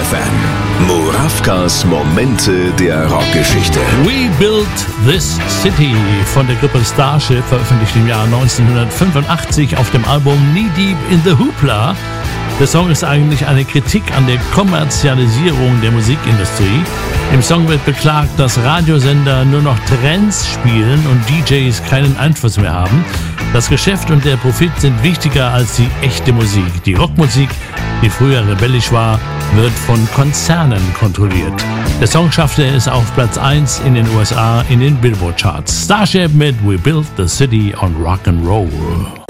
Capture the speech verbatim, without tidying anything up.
F M. Murawkas Momente der Rockgeschichte. We Built This City von der Gruppe Starship, veröffentlicht im Jahr neunzehnhundertfünfundachtzig auf dem Album Knee Deep in the Hoopla. Der Song ist eigentlich eine Kritik an der Kommerzialisierung der Musikindustrie. Im Song wird beklagt, dass Radiosender nur noch Trends spielen und D Js keinen Einfluss mehr haben. Das Geschäft und der Profit sind wichtiger als die echte Musik. Die Rockmusik, die früher rebellisch war, wird von Konzernen kontrolliert. Der Song schaffte es auf Platz eins in den U S A in den Billboard Charts. Starship mit We Built the City on Rock and Roll.